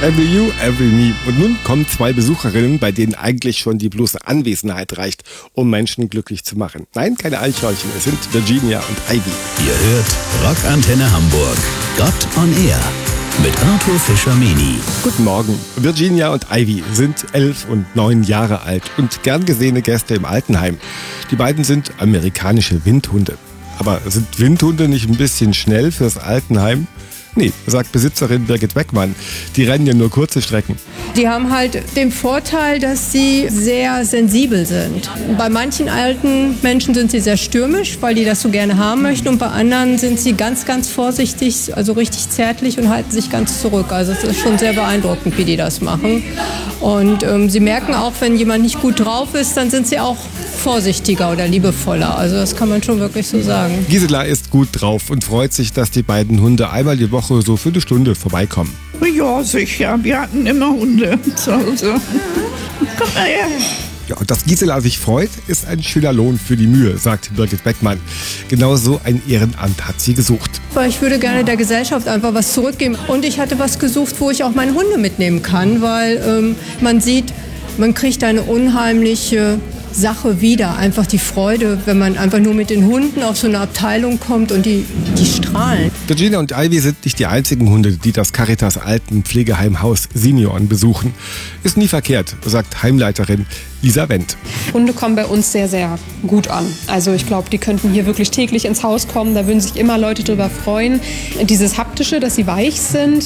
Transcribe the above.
Every You, Every Me. Und nun kommen zwei Besucherinnen, bei denen eigentlich schon die bloße Anwesenheit reicht, um Menschen glücklich zu machen. Nein, keine Eichhörnchen, es sind Virginia und Ivy. Ihr hört Rockantenne Hamburg. Gott on Air mit Arthur Fischer-Meni. Guten Morgen. Virginia und Ivy sind 11 und 9 Jahre alt und gern gesehene Gäste im Altenheim. Die beiden sind amerikanische Windhunde. Aber sind Windhunde nicht ein bisschen schnell fürs Altenheim? Nee, sagt Besitzerin Birgit Beckmann. Die rennen ja nur kurze Strecken. Die haben halt den Vorteil, dass sie sehr sensibel sind. Bei manchen alten Menschen sind sie sehr stürmisch, weil die das so gerne haben möchten. Und bei anderen sind sie ganz, ganz vorsichtig, also richtig zärtlich und halten sich ganz zurück. Also es ist schon sehr beeindruckend, wie die das machen. Und sie merken auch, wenn jemand nicht gut drauf ist, dann sind sie auch vorsichtiger oder liebevoller. Also das kann man schon wirklich so sagen. Gisela ist gut drauf und freut sich, dass die beiden Hunde einmal die Woche so für eine Stunde vorbeikommen. Ja, sicher. Wir hatten immer Hunde zu Hause. Komm mal her. Ja, und dass Gisela sich freut, ist ein schöner Lohn für die Mühe, sagt Birgit Beckmann. Genau so ein Ehrenamt hat sie gesucht. Ich würde gerne der Gesellschaft einfach was zurückgeben. Und ich hatte was gesucht, wo ich auch meine Hunde mitnehmen kann, weil man sieht, man kriegt eine unheimliche Sache wieder. Einfach die Freude, wenn man einfach nur mit den Hunden auf so eine Abteilung kommt und die strahlen. Virginia und Ivy sind nicht die einzigen Hunde, die das Caritas Altenpflegeheim Haus Senioren besuchen. Ist nie verkehrt, sagt Heimleiterin Lisa Wendt. Hunde kommen bei uns sehr, sehr gut an. Also ich glaube, die könnten hier wirklich täglich ins Haus kommen. Da würden sich immer Leute drüber freuen. Dieses Haptische, dass sie weich sind,